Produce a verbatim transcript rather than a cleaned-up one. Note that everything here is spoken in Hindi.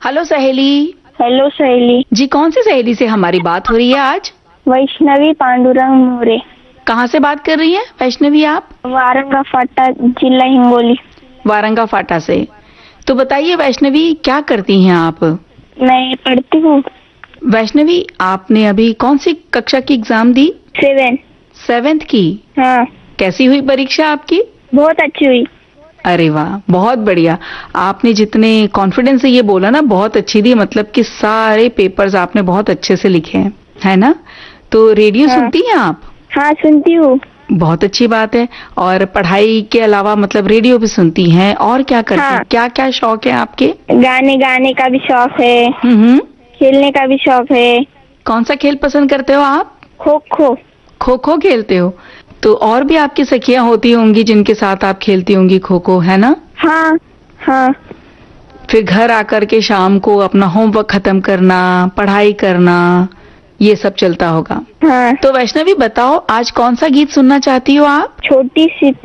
हेलो सहेली। हेलो सहेली। जी, कौन सी सहेली से हमारी बात हो रही है आज? वैष्णवी पांडुरंग मोरे। कहाँ से बात कर रही हैं वैष्णवी आप? वारंगा फाटा, जिला हिंगोली। वारंगा फाटा से। तो बताइए वैष्णवी, क्या करती हैं आप? मैं पढ़ती हूँ। वैष्णवी, आपने अभी कौन सी कक्षा की एग्जाम दी? सेवन। सेवेंथ की? हाँ। कैसी हुई परीक्षा आपकी? बहुत अच्छी हुई। अरे वाह, बहुत बढ़िया। आपने जितने कॉन्फिडेंस से ये बोला ना, बहुत अच्छी थी, मतलब कि सारे पेपर्स आपने बहुत अच्छे से लिखे हैं, है ना? तो रेडियो हाँ। सुनती हैं आप? हाँ, सुनती हूँ। बहुत अच्छी बात है। और पढ़ाई के अलावा मतलब रेडियो भी सुनती हैं, और क्या करती हैं? हाँ। क्या क्या शौक है आपके? गाने गाने का भी शौक है। हम्म। खेलने का भी शौक है। कौन सा खेल पसंद करते हो आप? खो खो। खो खो खेलते हो? तो और भी आपकी सखियां होती होंगी जिनके साथ आप खेलती होंगी खो खो, है ना? हाँ हाँ। फिर घर आकर के शाम को अपना होमवर्क खत्म करना, पढ़ाई करना, ये सब चलता होगा। हाँ। तो वैष्णवी बताओ, आज कौन सा गीत सुनना चाहती हो आप? छोटी सी